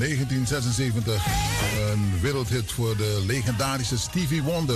1976. Een wereldhit voor de legendarische Stevie Wonder.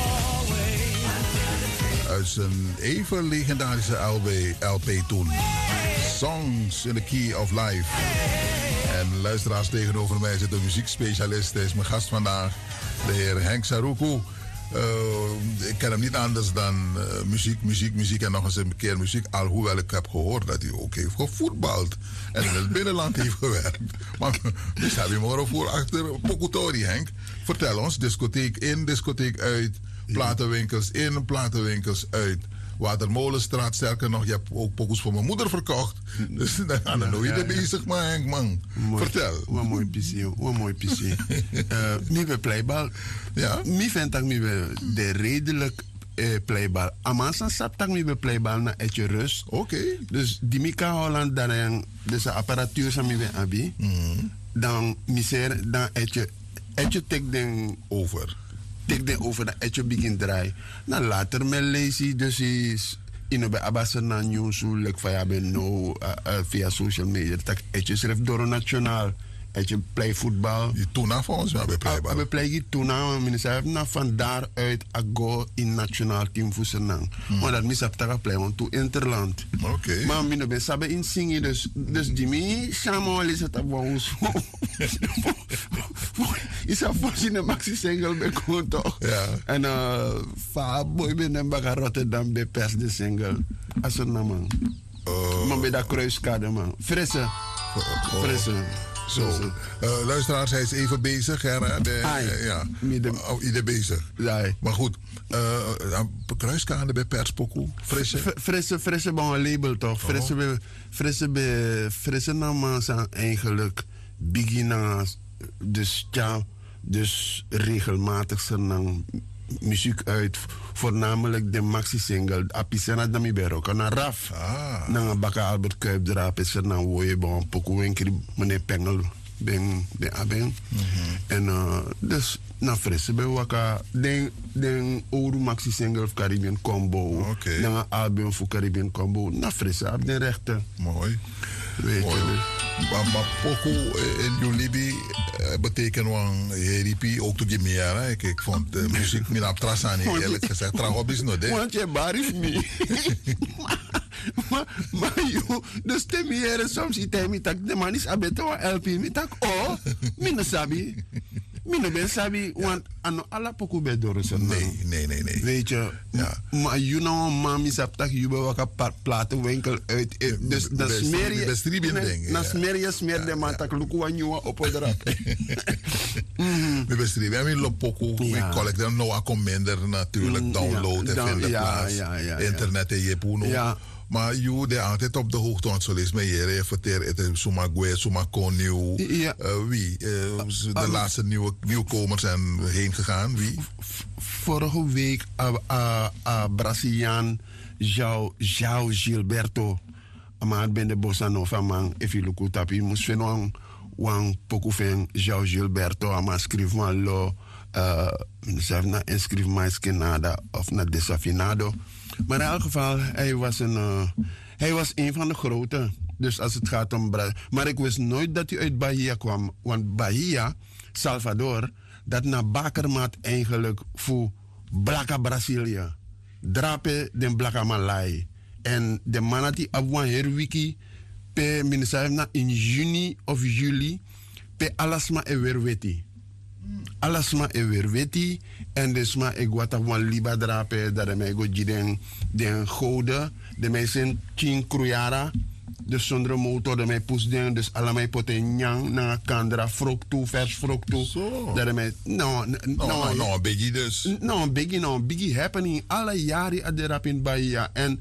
Uit zijn even legendarische LP toen. Songs in the Key of Life. En luisteraars, tegenover mij zit een muziekspecialist. Hij is mijn gast vandaag, de heer Henk Saruku. Ik ken hem niet anders dan muziek en nog eens een keer muziek. Alhoewel ik heb gehoord dat hij ook heeft gevoetbald en in het binnenland heeft gewerkt. Maar dus heb je maar voor achter Pokutori, Henk. Vertel ons, discotheek in, discotheek uit, platenwinkels in, platenwinkels uit. Watermolenstraat, sterker nog, je hebt ook pokus voor mijn moeder verkocht. Dus dan gaan we nooit bezig, maar Henk, man. Vertel. Wat mooi pissie. Mijn playbal. Ja? Mijn vind dat de redelijk playbal. Amasan sap dat mijn playbal na etje rust. Oké. Dus die Mika Holland, dan de apparatuur van mijn abi. Dan miseer, dan etje tek den over. Tek den over, dan etje begin draai. Dan later me lezen, dus is in de abassen na nieuws, like via social media, dat etje schrijft door nationaal. Je play voetbal. Je toena voor ons, we playbal. We play toena, minister heeft van daaruit go in nationaal team voor Senang. Maar dat mis op te play want to interland. Oké. Maar mine ben sabe in zingen dus Jimmy Samo is het op ons. Is er voorzien een maxi single bij kon toch? Ja. En fa boy ben een baga Rotterdam bij pers de single. Als een man. Maar bij dat kruiskade man. Frisse. Zo, luisteraars, hij is even bezig. Ieder bezig. Ja. Maar goed, kruiskade bij Perspoku, frisse bon label toch? Frisse namen zijn eigenlijk beginners, dus regelmatig zijn muziek uit, voornamelijk de maxi-single Apisena Dami Berok en Raf. Na Baka Albert Kuip draap is er na woye bon poku enkele meneer Pengel ben aben. En dus na frisse bij waka den oude maxi-single of Caribbean Combo. Na album voor Caribbean Combo. Na frisse op de rechter. Mooi. Weet je. Maar poku in Julibi betekent een heripi ook tot je meer. Ik vond de muziek min op trasani eerlijk gezegd. Trouwens is nog want je barif me. Maar joh, de stem hier soms iets met dat de man is abete wa LP met dat mine sabi. Mine ben sabi want alla poku be dorosen. Nee. Weet je, maar you know mami saptak je be waka platenwinkel uit. Dus dan smeer je dan smeer de man tak luku wa nieuwe op odrap. We bestrieben. We lopen poku, we collecteren nou ook minder natuurlijk downloaden en vinden plaats. Internet en je poeno. Ja. Maar je bent altijd op de hoogte, want zo is mij hier. Je vertelt het Sumakon nieuw. Wie? De laatste nieuwkomers zijn heen gegaan. Wie? Vorige week Braziliaan João Gilberto. Maar ben de bossa nova man. Even luku tapi moest vinden wan poku van João Gilberto. Maar schrijf maar lo. Zelf na inscrif maar skenada of na desafinado. Maar in elk geval, hij was een van de grote. Dus als het gaat om maar ik wist nooit dat hij uit Bahia kwam. Want Bahia, Salvador, dat naar Bakermaat eigenlijk voor Blaka Brasilia. Drape den Blaka Malai. En de man die abwan herwiki, pe minister in juni of juli, pe alasma e werweti. Alasma e werweti en desma e guata wan liba drape dat me go den gouden de mij zijn chin kruyara dus zonder motor de mij pus den dus allemaal poten nyang na kandra fruktu vers fruktu dat me no biggie dus biggie happening alle jaren at de rap in Bahia en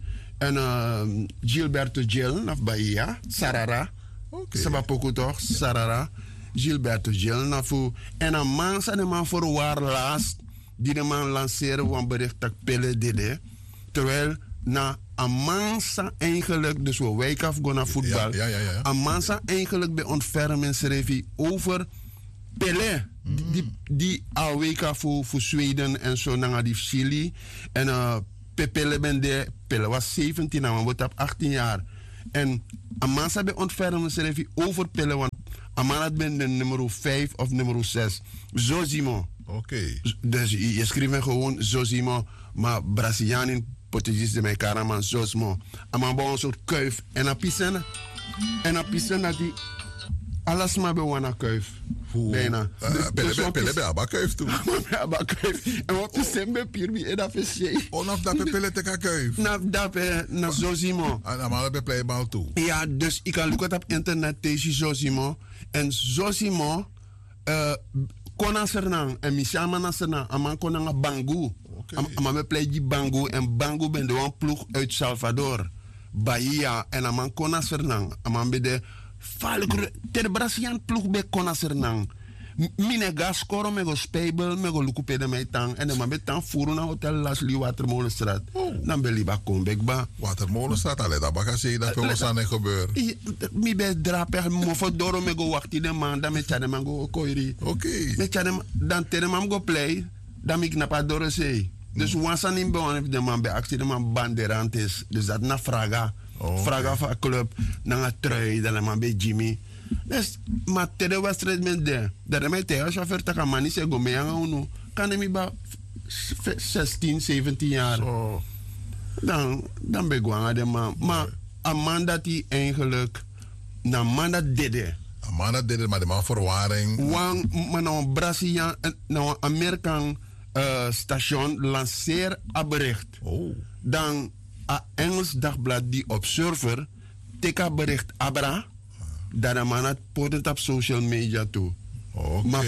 Gilberto Gil of Bahia Sarara sabapoko toch Sarara Gilberto Gil nafu en een man zijn de man voor waar laatst die de man lanceren van bericht dat pelle dede terwijl na een man zijn eigenlijk dus we wake af gaan naar voetbal een man zijn eigenlijk bij ontfermen schreef over pelle die al wake af voor Zweden en zo naar die Chili en Pelle ben de Pelle was 17 en wordt op 18 jaar en een man zijn bij ontfermen schreef over pelle want Amanat ben de nummer 5 of nummer 6. Zosimo. Oké. Dus je schrijft gewoon Zosimo, maar Braziliaan in Portugees de mij karaman Zosmo. Aman bouw een soort kuif. En a pissen dat die alles maar bewana kuif. Bijna. Pele abba kuif toe. Abba kuif. En wat is hem pirbi en dat is je. Onaf dat pele te ka kuif. Na Zosimo. En amal be play bal toe. Ja, dus ik kan lukken op internet tegen Zosimo. En Zosimo kona sernang en misama na sernang aman kona bangu. Aman me play die bangu en bangu ben de wan ploeg uit Salvador. Bahia en aman kona sernang. Aman be de ter Brazilian ploeg be kona sernang. Mine gas koro me go spijbel, me go lukupe de mij tang. En de man be tang furu na hotel Lasli Watermolenstraat. Dan be liba kombek ba. Watermolenstraat, allee, dat baka zei dat voor ons aan het gebeuren. Mi be drape, mofo doro me go wakti de man, dan me tjade man go koiri. Oké. Me tjade dan tere man go play, dan mi knapa doro sei. Dus wansan in bewan de man be actie de man banderantes. Dus dat na fraga. Fraga van club, na een trui, dan man be Jimmy. Dus, maar tere wedstrijd met de. Dat mij tegen chauffeur taka mani se go me aan unu. Kan mi ba 16, 17 jaar. So. Dan ben ik aan de man. Maar een man dat hij eigenlijk na man dat dede. Een man dat dede, maar de man verwaring. Maar nou een Braziliaan, nou een Amerikaan station lanceer een bericht. Dan een Engels dagblad die Observer teka bericht abra. Dat een man het potent op social media toe. Maar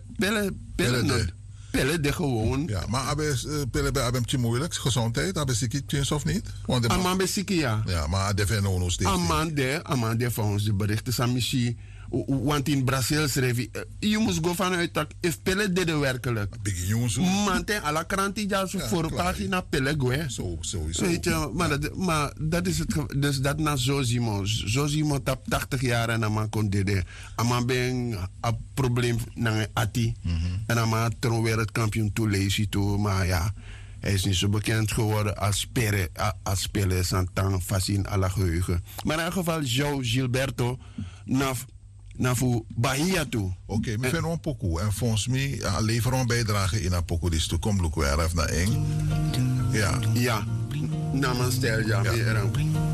Pelle de gewoon. Ja, maar Pelle bij Abem moeilijk, gezondheid, Abem ziekjes of niet? Aman be ziek, ja. Ja, maar de van ons steeds. Aman de van ons de berichten zijn misschien. Want in Brazil schreef je moest go vanuit dat if Pelle deed het werkelijk. Big jongens. Man ten alle kranten ja zo voor pagina Pelle go hè. Sowieso. Weet je, maar dat is het. Dus dat na Zosimo tap 80 jaar en dan man kon dede. Aman ben een probleem naar Ati. En dan man toen wereldkampioen toe lezen toe, maar ja. Hij is niet zo bekend geworden als speler Santan Facin à la geheugen. Maar in ieder geval João Gilberto naar Bahia toe. Oké, we vinden een pokoe. En volgens mij leveren een bijdrage in een pokoe. Dus toen komt Luc weer even naar Eng. Ja. Ja, namens Stel, ja.